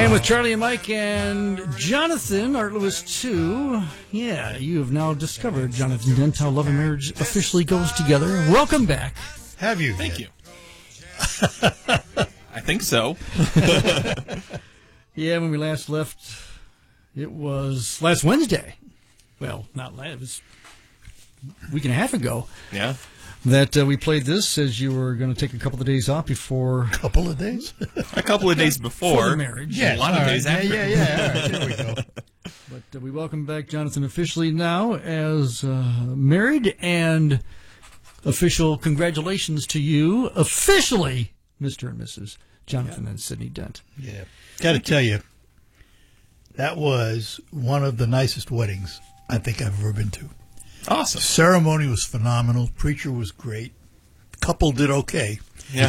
And with Charlie and Mike and Jonathan, Art Lewis too. Yeah, you have now discovered Jonathan Dent, how Love and Marriage officially goes together. Welcome back. Have you? Thank you. I think so. Yeah, when we last left, it was last Wednesday. Well, not last, it was a week and a half ago. Yeah. That we played this as you were going to take a couple of days off before. Couple of days? A couple of days before. For the marriage. Yeah, a lot of days after. Yeah. All right, there we go. But we welcome back Jonathan officially now as married, and official congratulations to you, officially, Mr. and Mrs. Jonathan and Sydney Dent. Yeah. Got to tell you, that was one of the nicest weddings I think I've ever been to. Awesome. Ceremony was phenomenal. Preacher was great. Couple did okay. Yeah.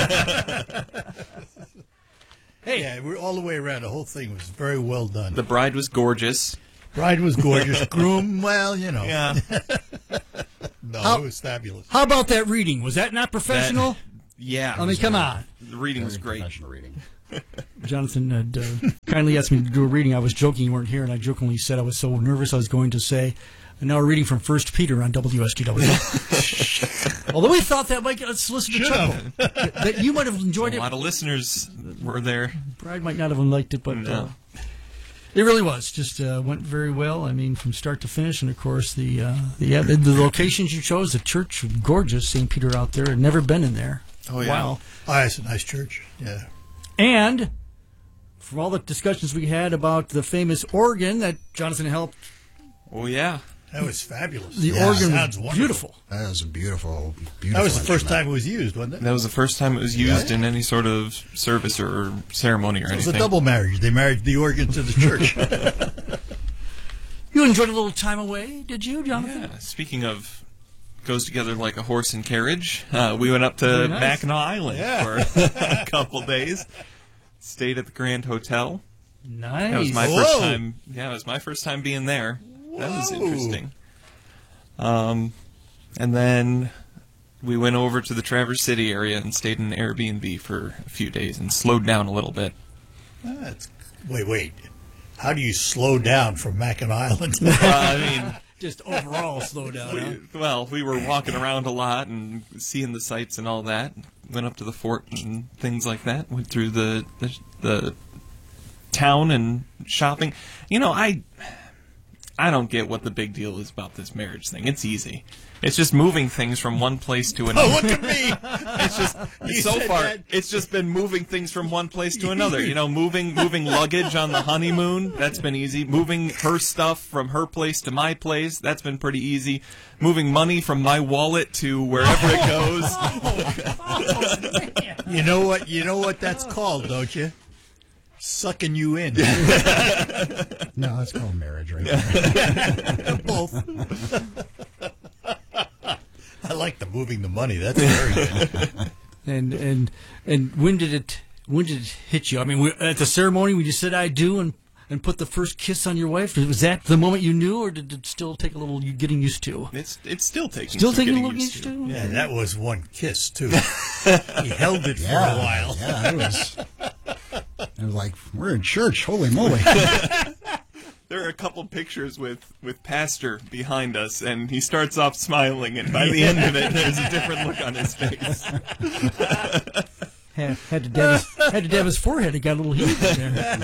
Hey. Yeah, we're all the way around. The whole thing was very well done. The bride was gorgeous. Bride was gorgeous. Groom, well, you know. Yeah. No, it was fabulous. How about that reading? Was that not professional? Yeah. I mean, come on. The reading was great. Professional reading. Jonathan had kindly asked me to do a reading. I was joking you weren't here, and I jokingly said I was so nervous I was going to say, and now we're reading from 1 Peter on WSTW. Although we thought that might get us listen to chuckle. That you might have enjoyed A it. lot of listeners were there. Bride might not have liked it, but No. it really was. Just went very well. I mean, from start to finish, and of course the locations you chose. The church, gorgeous. St. Peter out there. Had never been in there. Oh, yeah. Wow. Oh, that's a nice church. Yeah. And from all the discussions we had about the famous organ that Jonathan helped, Oh, yeah. That was fabulous. the Yeah, organ sounds was wonderful. beautiful. That was a beautiful. That was the first time it was used, wasn't it? That was the first time it was used in any sort of service or ceremony or It was anything. a double marriage. They married the organ to the church. You enjoyed a little time away, did you, Jonathan? Yeah. Speaking of goes together like a horse and carriage, we went up to Very nice. Mackinac Island for a couple days. Stayed at the Grand Hotel. Nice. That was my Whoa. first time. Yeah, it was my first time being there. That was Whoa. interesting. And then we went over to the Traverse City area and stayed in an Airbnb for a few days and slowed down a little bit. Wait. How do you slow down from Mackinac Island? I mean, Just overall slow down. Huh? we were walking around a lot and seeing the sights and all that. Went up to the fort and things like that. Went through the town and shopping. You know, I don't get what the big deal is about this marriage thing. It's easy. It's just moving things from one place to another. Oh, look at me! It's just You so said far. that. It's just been moving things from one place to another. You know, moving luggage on the honeymoon. That's been easy. Moving her stuff from her place to my place. That's been pretty easy. Moving money from my wallet to wherever it goes. You know what that's called, don't you? Sucking you in. No, that's called marriage, right? there. Both. I like the moving the money. That's very good. And when did it hit you? I mean, at the ceremony when you said "I do" and put the first kiss on your wife, was that the moment you knew, or did it still take a little getting used to? It's still taking Still some taking a getting little used used to. to. Yeah, that was one kiss too. He held it for a while. Yeah, it was like, we're in church. Holy moly. There are a couple pictures with Pastor behind us, and he starts off smiling, and by the end of it, there's a different look on his face. Had to dab his forehead. It got a little heat there.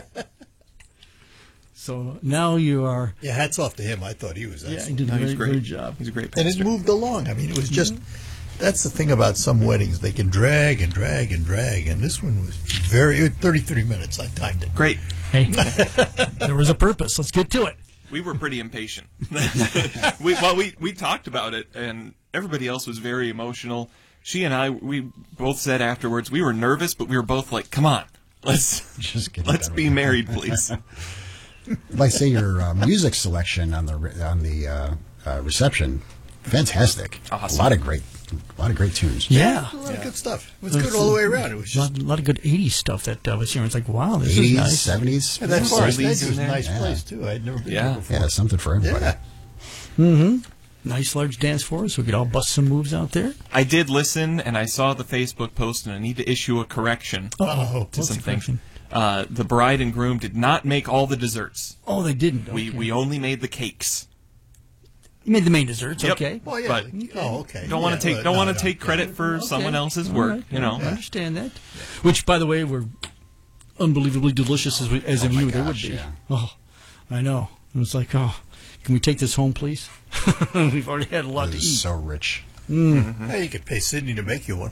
So now you are. Yeah, hats off to him. I thought he was Yeah, he excellent. did a No, he's very great. good job. He's a great And pastor. it moved along. I mean, it was just, that's the thing about some weddings. They can drag and drag and drag. And this one was 33 minutes. I timed it. Great. Hey, there was a purpose. Let's get to it. We were pretty impatient. we talked about it, and everybody else was very emotional. She and I, we both said afterwards, we were nervous, but we were both like, come on, let's be married, please. If I say your music selection on the reception, fantastic. Awesome. A lot of great tunes. Yeah. A lot of good stuff. It was good all the way around. It was A just, lot of good 80s stuff that was here. It's like, wow, this is 80s, nice. 70s. and that Yeah, Forest Oldies Edge in was a there. nice Yeah. place too. I'd never been Yeah. there before. Yeah, something for everybody. Yeah. Nice large dance floor, so we could all bust some moves out there. I did listen, and I saw the Facebook post, and I need to issue a correction Uh-oh. to What's the something. correction? The bride and groom did not make all the desserts. Oh, they didn't. Okay. We only made the cakes. You made the main desserts, Yep. okay. Well, yeah. But okay. Don't want to take credit for someone else's All work. right. You know. I understand that. Which, by the way, were unbelievably delicious as I knew they would gosh, be. yeah. Oh, I know. It was like, oh, can we take this home, please? We've already had a lot It to eat. is so rich. Hey, you could pay Sydney to make you one.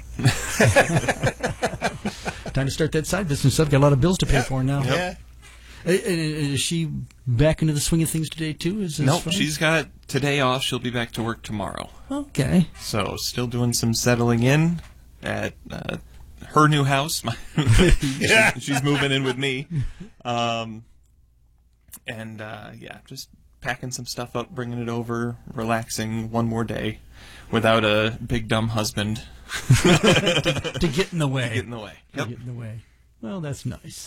Time to start that side business. I've got a lot of bills to pay for now. Yeah. Is she back into the swing of things today, too? Nope, she's got today off. She'll be back to work tomorrow. Okay. So still doing some settling in at her new house. She's moving in with me. Just packing some stuff up, bringing it over, relaxing one more day without a big dumb husband To get in the way. get in the way. Yep. Get in the way. Well, that's nice.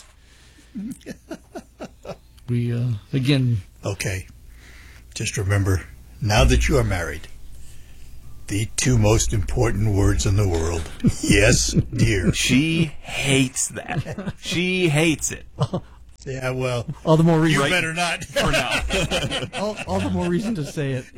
We, again... Okay. Just remember, now that you are married, the two most important words in the world. Yes, dear. She hates that. She hates it Yeah, well, All the more reason. you better not. for now. All the more reason to say it.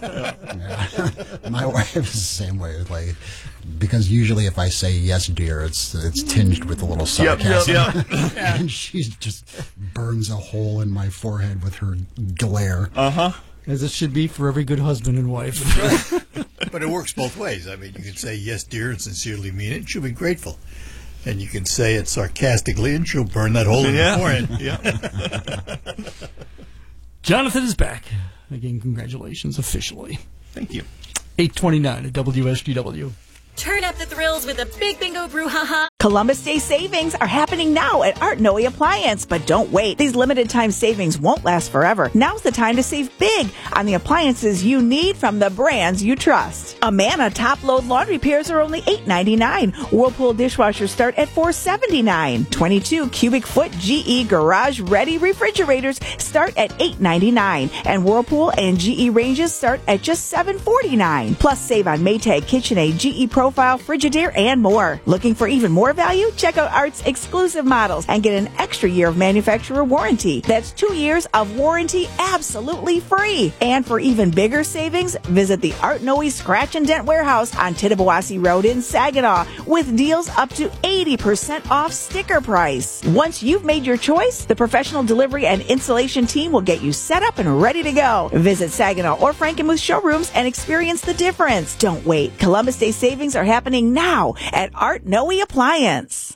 My wife is the same way. Like, because usually if I say yes, dear, it's tinged with a little sarcasm. And she just burns a hole in my forehead with her glare. As it should be for every good husband and wife. But it works both ways. I mean, you can say yes, dear, and sincerely mean it, and she'll be grateful. And you can say it sarcastically, and she'll burn that hole in your forehead. Yeah. Jonathan is back. Again, congratulations, officially. Thank you. 8:29 at WSGW. Turn up the thrills with a big bingo brouhaha. Columbus Day savings are happening now at Art Noe Appliance, but don't wait. These limited time savings won't last forever. Now's the time to save big on the appliances you need from the brands you trust. Amana top load laundry pairs are only $8.99. Whirlpool dishwashers start at $4.79. 22 cubic foot GE garage ready refrigerators start at $8.99. And Whirlpool and GE ranges start at just $7.49. Plus save on Maytag KitchenAid, GE Profile, Frigidaire, and more. Looking for even more value? Check out Art's exclusive models and get an extra year of manufacturer warranty. That's 2 years of warranty absolutely free. And for even bigger savings, visit the Art Noe Scratch and Dent Warehouse on Tittabawassee Road in Saginaw with deals up to 80% off sticker price. Once you've made your choice, the professional delivery and installation team will get you set up and ready to go. Visit Saginaw or Frankenmuth showrooms and experience the difference. Don't wait. Columbus Day savings are happening now at Art Noe Appliance.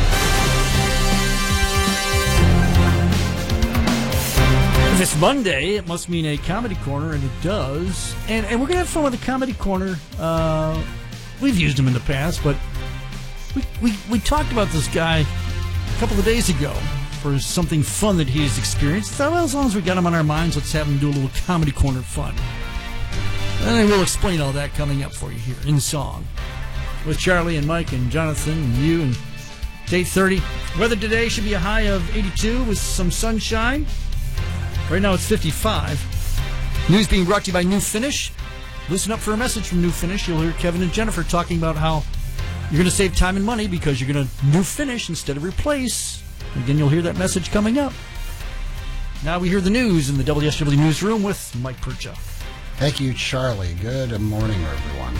If it's Monday, it must mean a comedy corner, and it does. And we're going to have fun with the comedy corner. We've used them in the past, but we talked about this guy a couple of days ago for something fun that he's experienced. So, well, as long as we got him on our minds, let's have him do a little comedy corner fun. And we'll explain all that coming up for you here in song. With Charlie and Mike and Jonathan and you and day 30. Weather today should be a high of 82 with some sunshine. Right now it's 55. News being brought to you by New Finish. Listen up for a message from New Finish. You'll hear Kevin and Jennifer talking about how you're going to save time and money because you're going to New Finish instead of replace. Again, you'll hear that message coming up. Now we hear the news in the WSW Newsroom with Mike Percha. Thank you, Charlie. Good morning, everyone.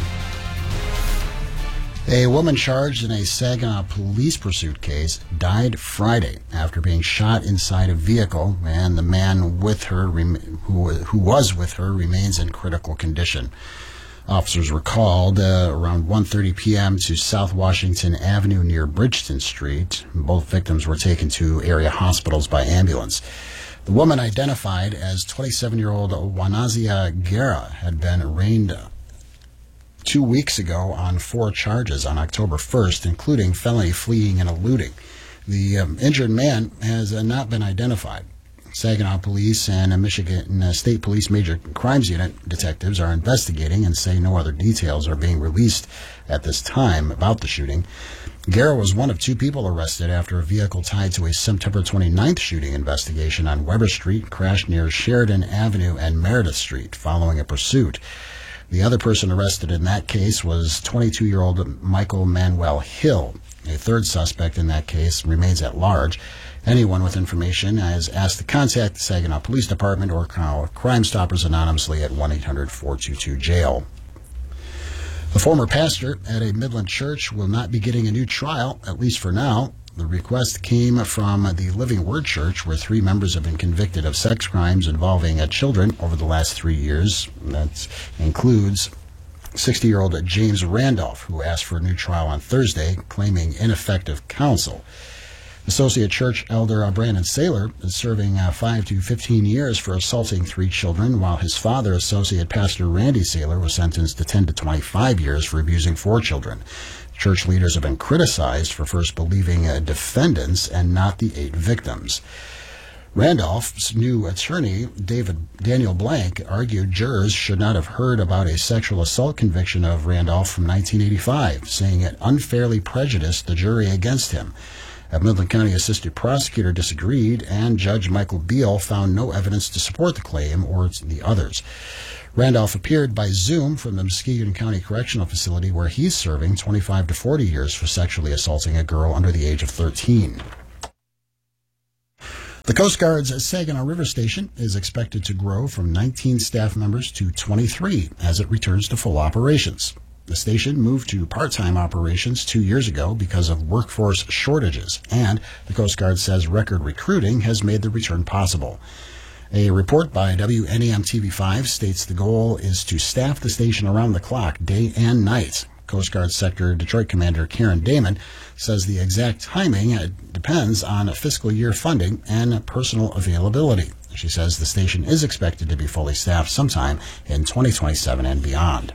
A woman charged in a Saginaw police pursuit case died Friday after being shot inside a vehicle, and the man with her, who was with her, remains in critical condition. Officers were called around 1:30 p.m. to South Washington Avenue near Bridgeton Street. Both victims were taken to area hospitals by ambulance. The woman, identified as 27-year-old Wanazia Guerra, had been arraigned 2 weeks ago on 4 charges on October 1st, including felony fleeing and eluding. The injured man has not been identified. Saginaw Police and Michigan State Police Major Crimes Unit detectives are investigating and say no other details are being released at this time about the shooting. Guerra was one of 2 people arrested after a vehicle tied to a September 29th shooting investigation on Weber Street crashed near Sheridan Avenue and Meredith Street following a pursuit. The other person arrested in that case was 22-year-old Michael Manuel Hill. A third suspect in that case remains at large. Anyone with information is asked to contact the Saginaw Police Department or call Crime Stoppers anonymously at 1-800-422-JAIL. The former pastor at a Midland church will not be getting a new trial, at least for now. The request came from the Living Word Church, where 3 members have been convicted of sex crimes involving children over the last 3 years. That includes 60-year-old James Randolph, who asked for a new trial on Thursday, claiming ineffective counsel. Associate Church Elder Brandon Saylor is serving 5 to 15 years for assaulting 3 children, while his father, Associate Pastor Randy Saylor, was sentenced to 10 to 25 years for abusing 4 children. Church leaders have been criticized for first believing defendants and not the 8 victims. Randolph's new attorney, Daniel Blank, argued jurors should not have heard about a sexual assault conviction of Randolph from 1985, saying it unfairly prejudiced the jury against him. A Midland County Assistant Prosecutor disagreed, and Judge Michael Beal found no evidence to support the claim or the others. Randolph appeared by Zoom from the Muskegon County Correctional Facility, where he's serving 25 to 40 years for sexually assaulting a girl under the age of 13. The Coast Guard's Saginaw River Station is expected to grow from 19 staff members to 23 as it returns to full operations. The station moved to part-time operations 2 years ago because of workforce shortages, and the Coast Guard says record recruiting has made the return possible. A report by WNEM-TV5 states the goal is to staff the station around the clock, day and night. Coast Guard Sector Detroit Commander Karen Damon says the exact timing depends on fiscal year funding and personal availability. She says the station is expected to be fully staffed sometime in 2027 and beyond.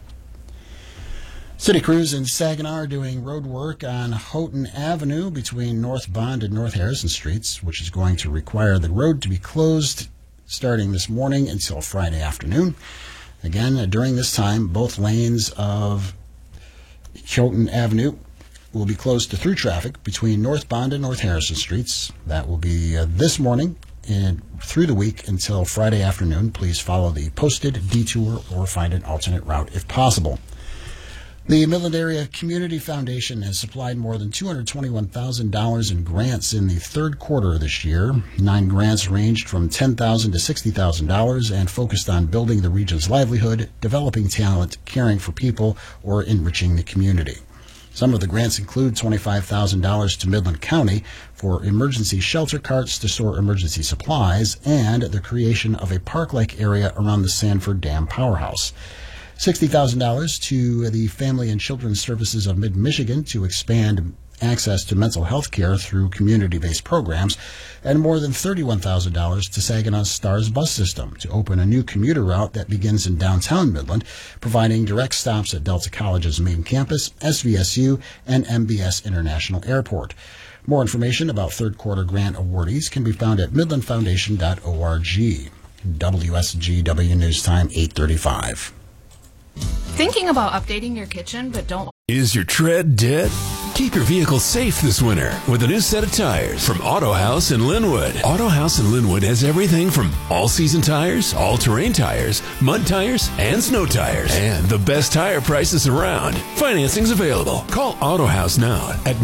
City crews in Saginaw are doing road work on Houghton Avenue between North Bond and North Harrison Streets, which is going to require the road to be closed starting this morning until Friday afternoon. Again, during this time, both lanes of Houghton Avenue will be closed to through traffic between North Bond and North Harrison Streets. That will be this morning and through the week until Friday afternoon. Please follow the posted detour or find an alternate route if possible. The Midland Area Community Foundation has supplied more than $221,000 in grants in the third quarter of this year. 9 grants ranged from $10,000 to $60,000 and focused on building the region's livelihood, developing talent, caring for people, or enriching the community. Some of the grants include $25,000 to Midland County for emergency shelter carts to store emergency supplies and the creation of a park-like area around the Sanford Dam Powerhouse. $60,000 to the Family and Children's Services of Mid-Michigan to expand access to mental health care through community-based programs, and more than $31,000 to Saginaw's STARS bus system to open a new commuter route that begins in downtown Midland, providing direct stops at Delta College's main campus, SVSU, and MBS International Airport. More information about third quarter grant awardees can be found at midlandfoundation.org. WSGW News Time 8:35. Thinking about updating your kitchen but don't... Is your tread dead? Keep your vehicle safe this winter with a new set of tires from Auto House in Linwood. Auto House in Linwood has everything from all-season tires, all-terrain tires, mud tires, and snow tires. And the best tire prices around. Financing's available. Call Auto House now at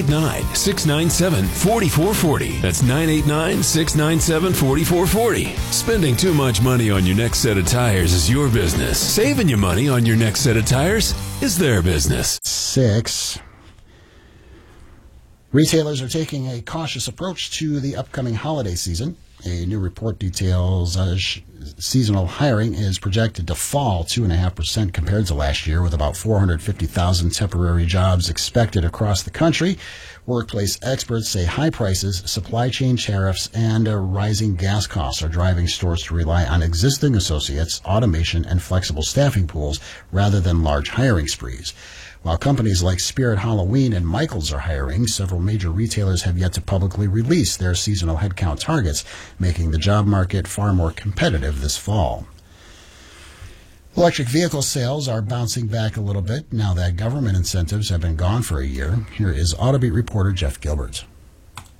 989-697-4440. That's 989-697-4440. Spending too much money on your next set of tires is your business. Saving you money on your next set of tires is their business. 6. Retailers are taking a cautious approach to the upcoming holiday season. A new report details seasonal hiring is projected to fall 2.5% compared to last year, with about 450,000 temporary jobs expected across the country. Workplace experts say high prices, supply chain tariffs, and rising gas costs are driving stores to rely on existing associates, automation, and flexible staffing pools rather than large hiring sprees. While companies like Spirit Halloween and Michaels are hiring, several major retailers have yet to publicly release their seasonal headcount targets, making the job market far more competitive this fall. Electric vehicle sales are bouncing back a little bit now that government incentives have been gone for a year. Here is Autobeat reporter Jeff Gilbert.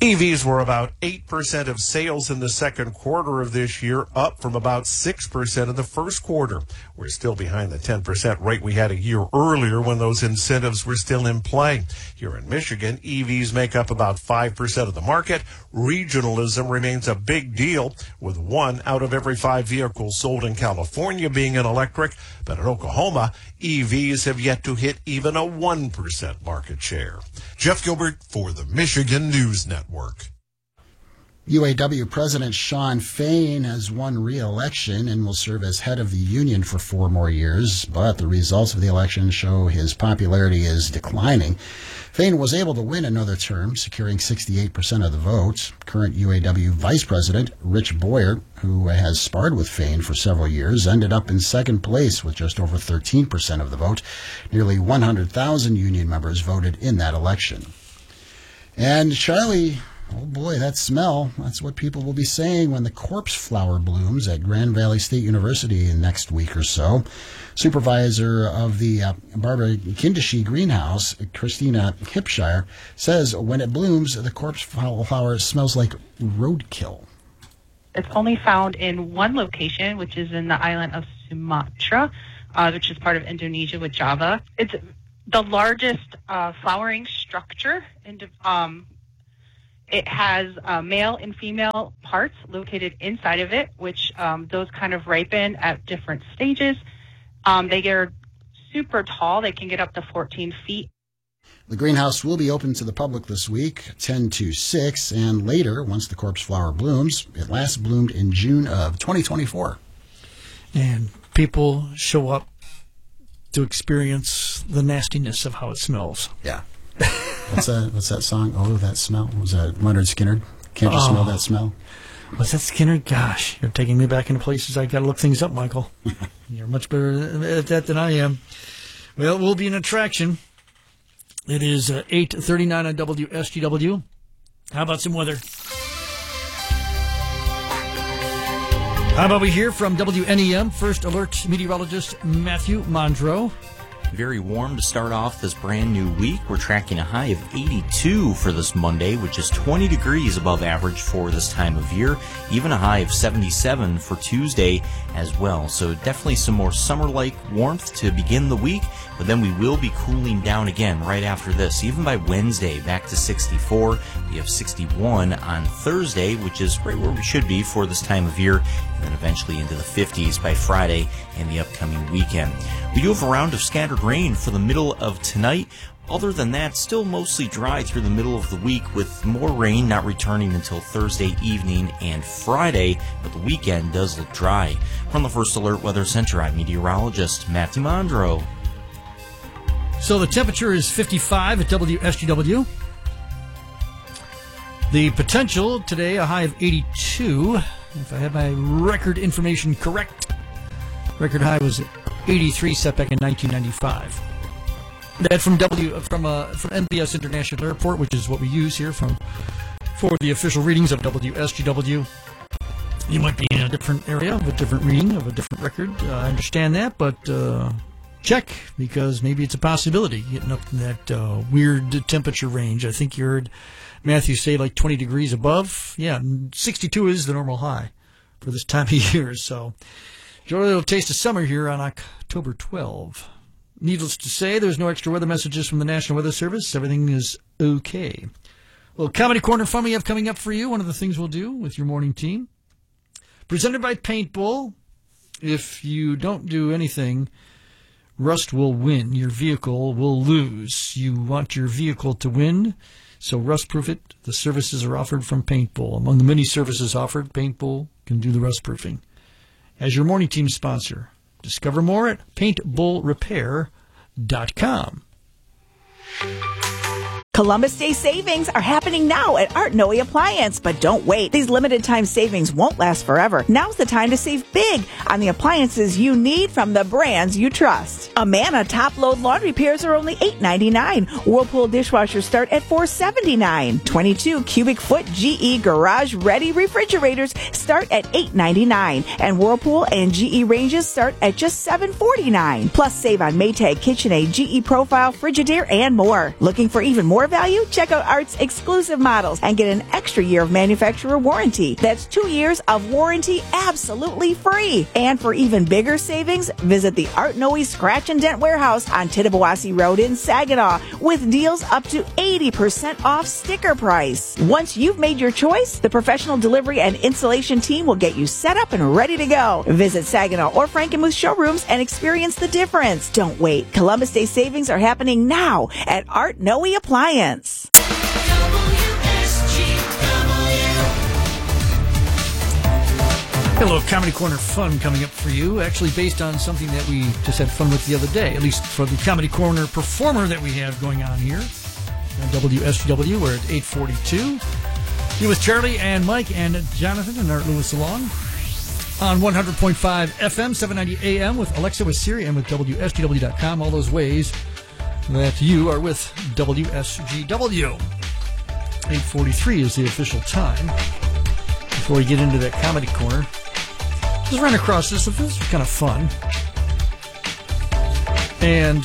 EVs were about 8% of sales in the second quarter of this year, up from about 6% in the first quarter. We're still behind the 10% rate we had a year earlier when those incentives were still in play. Here in Michigan, EVs make up about 5% of the market. Regionalism remains a big deal, with 1 out of every 5 vehicles sold in California being an electric. But in Oklahoma, EVs have yet to hit even a 1% market share. Jeff Gilbert for the Michigan News Network. UAW President Shawn Fain has won re-election and will serve as head of the union for 4 more years, but the results of the election show his popularity is declining. Fain was able to win another term, securing 68% of the votes. Current UAW Vice President Rich Boyer, who has sparred with Fain for several years, ended up in second place with just over 13% of the vote. Nearly 100,000 union members voted in that election. And Charlie, oh boy, that smell. That's what people will be saying when the corpse flower blooms at Grand Valley State University in next week or so. Supervisor of the Barbara Kindeshy greenhouse, Christina Hipshire, says when it blooms, the corpse flower smells like roadkill. It's only found in one location, which is in the island of Sumatra, which is part of Indonesia with Java. It's the largest flowering structure. It has male and female parts located inside of it, which those kind of ripen at different stages. They get super tall. They can get up to 14 feet. The greenhouse will be open to the public this week, 10 to 6, and later, once the corpse flower blooms. It last bloomed in June of 2024. And people show up to experience the nastiness of how it smells. Yeah. What's that song? Oh, that smell. Was that Leonard Skinner? Can't you smell that smell? Was that Skinner? Gosh, you're taking me back into places I got to look things up, Michael. You're much better at that than I am. Well, it will be an attraction. It is 8:39 on WSGW. How about some weather? How about we hear from WNEM First Alert meteorologist Matthew Mondro? Very warm to start off this brand new week. We're tracking a high of 82 for this Monday, which is 20 degrees above average for this time of year. Even a high of 77 for Tuesday as well. So definitely some more summer-like warmth to begin the week, but then we will be cooling down again right after this. Even by Wednesday, back to 64. We have 61 on Thursday, which is right where we should be for this time of year, and then eventually into the 50s by Friday and the upcoming weekend. We do have a round of scattered rain for the middle of tonight. Other than that, still mostly dry through the middle of the week, with more rain not returning until Thursday evening and Friday, but the weekend does look dry. From the First Alert Weather Center, I'm meteorologist Matthew Mondro. So the temperature is 55 at WSGW. The potential today, a high of 82. If I have my record information correct, record high was 83 set back in 1995. That from MBS International Airport, which is what we use here for the official readings of WSGW. You might be in a different area of a different reading of a different record. I understand that, but check, because maybe it's a possibility getting up in that weird temperature range. I think you heard Matthew say like 20 degrees above. Yeah, 62 is the normal high for this time of year. So enjoy a little taste of summer here on October 12. Needless to say, there's no extra weather messages from the National Weather Service. Everything is okay. Well, Comedy Corner Fun we have coming up for you. One of the things we'll do with your morning team. Presented by Paint Bull. If you don't do anything, Rust will win. Your vehicle will lose. You want your vehicle to win, so rust-proof it. The services are offered from Paint Bull. Among the many services offered, Paint Bull can do the rust-proofing. As your morning team sponsor, discover more at paintbullrepair.com. Columbus Day savings are happening now at Art Noe Appliance, but don't wait. These limited time savings won't last forever. Now's the time to save big on the appliances you need from the brands you trust. Amana top load laundry pairs are only $8.99. Whirlpool dishwashers start at $4.79. 22 cubic foot GE garage ready refrigerators start at $8.99. And Whirlpool and GE ranges start at just $7.49. Plus save on Maytag KitchenAid, GE Profile, Frigidaire, and more. Looking for even more more value? Check out Art's exclusive models and get an extra year of manufacturer warranty. That's 2 years of warranty absolutely free. And for even bigger savings, visit the Art Noe Scratch and Dent Warehouse on Tittabawassee Road in Saginaw with deals up to 80% off sticker price. Once you've made your choice, the professional delivery and installation team will get you set up and ready to go. Visit Saginaw or Frankenmuth showrooms and experience the difference. Don't wait. Columbus Day savings are happening now at Art Noe Appliance. A little Comedy Corner fun coming up for you, actually based on something that we just had fun with the other day, at least for the Comedy Corner performer that we have going on here on WSGW. We're at 842. Here with Charlie and Mike and Jonathan and Art Lewis along on 100.5 FM, 790 AM with Alexa, with Siri, and with WSGW.com. All those ways that you are with WSGW. 8:43 is the official time. Before we get into that Comedy Corner, just ran across this. This was kind of fun. And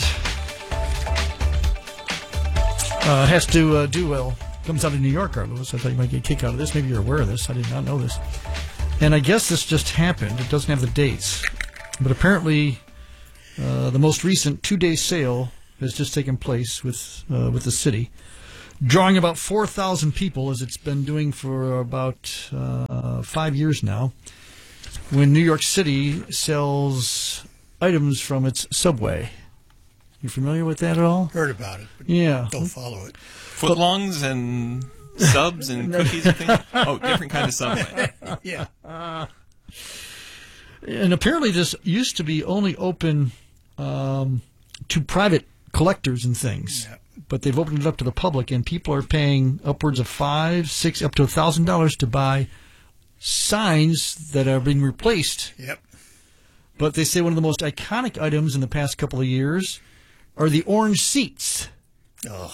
has to do well. Comes out of New York, Art Lewis. I thought you might get a kick out of this. Maybe you're aware of this. I did not know this. And I guess this just happened. It doesn't have the dates. But apparently, the most recent 2-day sale has just taken place with the city, drawing about 4,000 people, as it's been doing for about 5 years now, when New York City sells items from its subway. You familiar with that at all? Heard about it, but yeah. Don't follow it. Footlongs and subs and cookies and things? Oh, different kind of Subway. Yeah. And apparently this used to be only open to private collectors and things. Yeah. But they've opened it up to the public, and people are paying upwards of $500, $600, up to $1,000 to buy signs that are being replaced. Yep. But they say one of the most iconic items in the past couple of years are the orange seats. Oh.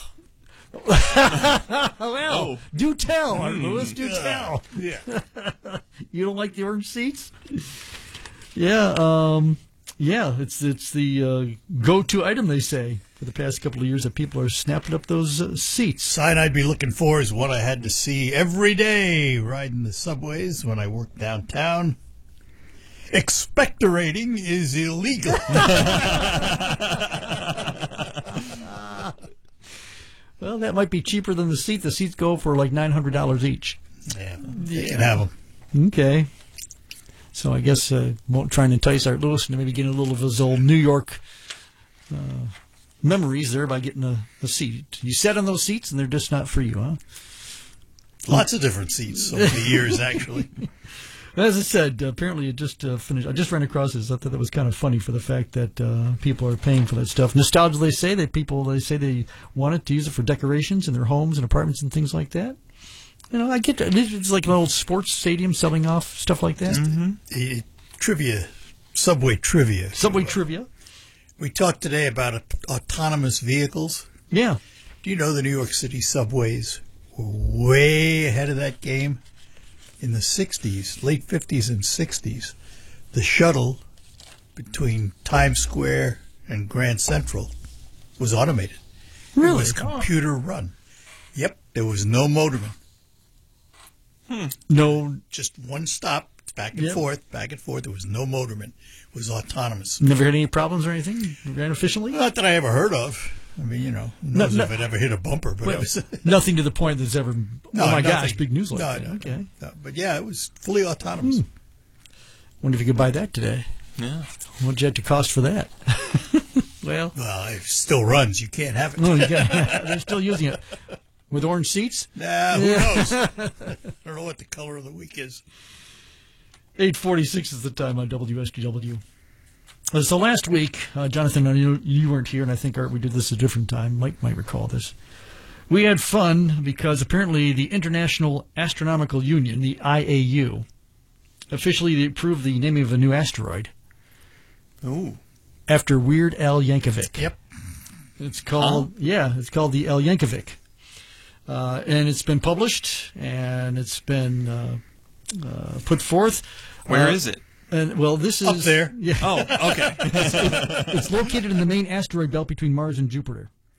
Well, do tell, Art Lewis, do tell. Yeah. You don't like the orange seats? Yeah, yeah, it's the go-to item, they say, for the past couple of years, that people are snapping up those seats. Sign I'd be looking for is one I had to see every day riding the subways when I worked downtown. Expectorating is illegal. Well, that might be cheaper than the seat. The seats go for like $900 each. Yeah, you can have them. Okay. So I guess won't try and entice Art Lewis into maybe getting a little of his old New York memories there by getting a seat. You sat on those seats and they're just not for you, huh? Lots of different seats over the years, actually. As I said, apparently it just finished. I just ran across this. I thought that was kind of funny for the fact that people are paying for that stuff. Nostalgia, they say that they say they want it to use it for decorations in their homes and apartments and things like that. You know, I get that. It's like an old sports stadium selling off stuff like that. Mm-hmm. Trivia, subway trivia. Subway trivia. We talked today about autonomous vehicles. Yeah. Do you know the New York City subways were way ahead of that game? In the 60s, late 50s and 60s, the shuttle between Times Square and Grand Central was automated. Really? It was computer run. Yep, there was no motorman. No. Just one stop, back and forth, back and forth. There was no motorman. It was autonomous. Never had any problems or anything? Ran efficiently? Not that I ever heard of. I mean, you know, who knows if it ever hit a bumper, but it was nothing to the point that's ever. No, oh my nothing. gosh, big news like that. No, okay, no. But yeah, it was fully autonomous. Wonder if you could buy that today. Yeah. What'd you have to cost for that? Well, it still runs. You can't have it. Oh, they're still using it with orange seats. Nah, who knows? I don't know what the color of the week is. 8:46 is the time on WSGW. So last week, Jonathan, you weren't here, and I think, Art, we did this a different time. Mike might recall this. We had fun because apparently the International Astronomical Union, the IAU, officially approved the naming of a new asteroid. Ooh. After Weird Al Yankovic. Yep. It's called, it's called the Al Yankovic. And it's been published, and it's been put forth. Where is it? And well, this is up there. Yeah. Oh, okay. It's located in the main asteroid belt between Mars and Jupiter.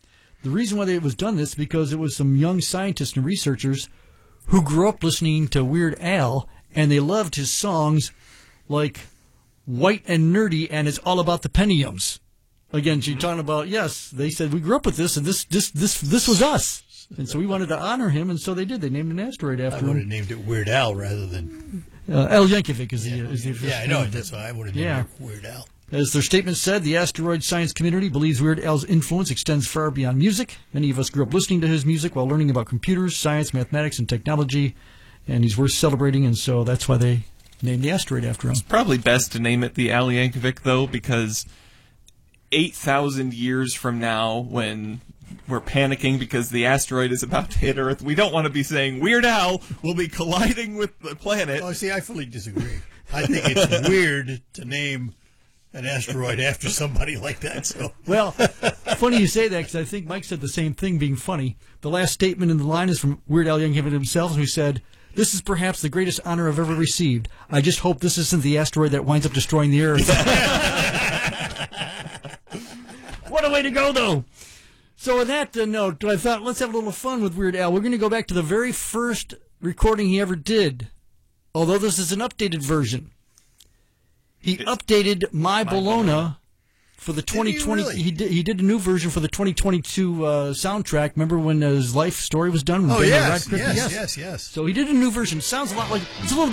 The reason why it was done this is because it was some young scientists and researchers who grew up listening to Weird Al, and they loved his songs like White and Nerdy and It's All About the Pentiums. Again, she's talking about, yes, they said we grew up with this, and this was us. And so we wanted to honor him, and so they did. They named an asteroid after him. I would have named it Weird Al rather than... Al Yankovic is the official Yeah, I know. name. That's why I would have named it Weird Al. As their statement said, the asteroid science community believes Weird Al's influence extends far beyond music. Many of us grew up listening to his music while learning about computers, science, mathematics, and technology, and he's worth celebrating, and so that's why they named the asteroid after him. It's probably best to name it the Al Yankovic, though, because 8,000 years from now, when we're panicking because the asteroid is about to hit Earth, we don't want to be saying Weird Al will be colliding with the planet. Oh, see, I fully disagree. I think it's weird to name an asteroid after somebody like that. So, well, funny you say that, because I think Mike said the same thing, being funny. The last statement in the line is from Weird Al Yankovic himself, who said, "This is perhaps the greatest honor I've ever received. I just hope this isn't the asteroid that winds up destroying the Earth." What a way to go, though. So on that note, I thought, let's have a little fun with Weird Al. We're going to go back to the very first recording he ever did, although this is an updated version. He updated My Bologna for the 2020. Really? He did a new version for the 2022 soundtrack. Remember when his life story was done? Oh, yes. So he did a new version. Sounds a lot like, it's a little